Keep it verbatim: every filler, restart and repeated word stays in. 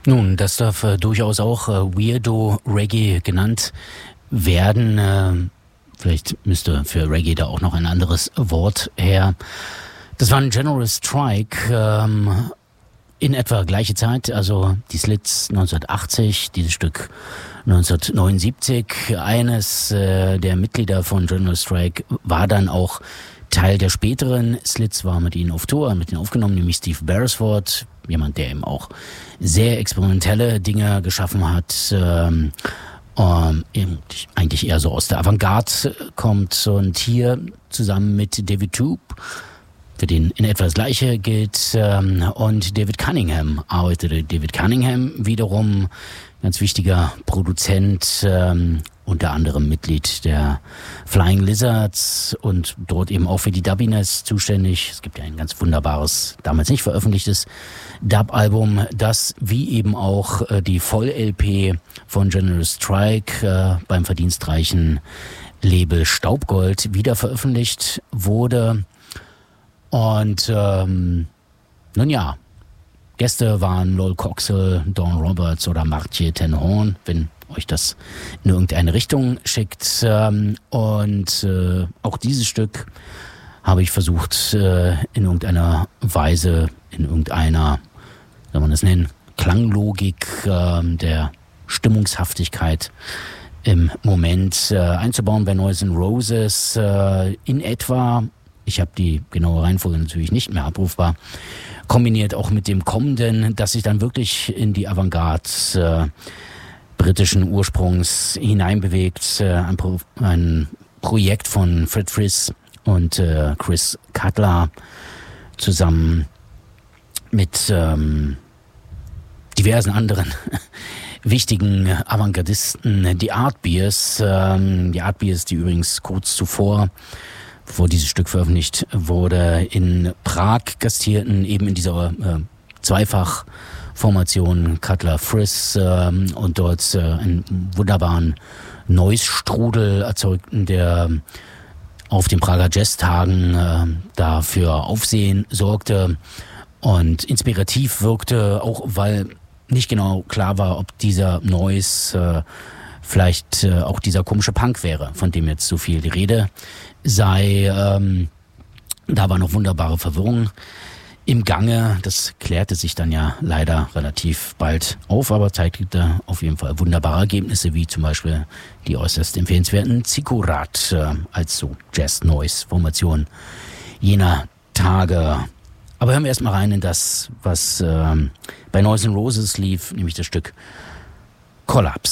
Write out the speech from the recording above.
Nun, das darf äh, durchaus auch äh, Weirdo Reggae genannt werden. Äh, vielleicht müsste für Reggae da auch noch ein anderes Wort her. Das war ein General Strike ähm, in etwa gleiche Zeit, also die Slits neunzehnhundertachtzig, dieses Stück neunzehnhundertneunundsiebzig. Eines äh, der Mitglieder von General Strike war dann auch Teil der späteren Slits, war mit ihnen auf Tour, mit ihnen aufgenommen, nämlich Steve Beresford, jemand, der eben auch sehr experimentelle Dinge geschaffen hat, ähm, ähm, eigentlich eher so aus der Avantgarde kommt, und hier zusammen mit David Toop, für den in etwa das Gleiche gilt, ähm, und David Cunningham arbeitete. David Cunningham wiederum ganz wichtiger Produzent, ähm, unter anderem Mitglied der Flying Lizards und dort eben auch für die Dubbiness zuständig. Es gibt ja ein ganz wunderbares, damals nicht veröffentlichtes Dub-Album, das wie eben auch äh, die Voll-L P von General Strike äh, beim verdienstreichen Label Staubgold wieder veröffentlicht wurde. Und ähm, nun ja, Gäste waren Lol Coxhill, Dawn Roberts oder Martje ten Horn, wenn euch das in irgendeine Richtung schickt. Und äh, auch dieses Stück habe ich versucht, äh, in irgendeiner Weise, in irgendeiner, soll man das nennen, Klanglogik äh, der Stimmungshaftigkeit im Moment äh, einzubauen bei Noise and Roses. Äh, in etwa, ich habe die genaue Reihenfolge natürlich nicht mehr abrufbar, kombiniert auch mit dem kommenden, dass sich dann wirklich in die Avantgarde äh, britischen Ursprungs hineinbewegt. Äh, ein, Pro- ein Projekt von Fred Friss und äh, Chris Cutler zusammen mit ähm, diversen anderen wichtigen Avantgardisten. Die Artbeers, ähm, die Artbeers, die übrigens kurz zuvor, bevor dieses Stück veröffentlicht wurde, in Prag gastierten, eben in dieser äh, Zweifach-Formation Cutler-Friss ähm, und dort äh, einen wunderbaren Noise-Strudel erzeugten, der auf den Prager Jazztagen äh, dafür Aufsehen sorgte und inspirativ wirkte, auch weil nicht genau klar war, ob dieser Noise äh, vielleicht äh, auch dieser komische Punk wäre, von dem jetzt so viel die Rede sei. Ähm, da war noch wunderbare Verwirrung im Gange. Das klärte sich dann ja leider relativ bald auf, aber zeigte auf jeden Fall wunderbare Ergebnisse, wie zum Beispiel die äußerst empfehlenswerten Zikurat äh, als so Jazz-Noise-Formation jener Tage. Aber hören wir erstmal rein in das, was ähm, bei Noise and Roses lief, nämlich das Stück Collapse.